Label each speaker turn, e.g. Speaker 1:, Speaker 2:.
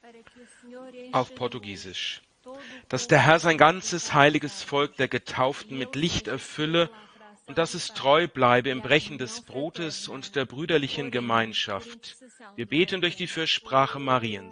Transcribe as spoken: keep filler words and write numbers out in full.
Speaker 1: Auf Portugiesisch. Dass der Herr sein ganzes heiliges Volk der Getauften mit Licht erfülle und dass es treu bleibe im Brechen des Brotes und der brüderlichen Gemeinschaft. Wir beten durch die Fürsprache Mariens.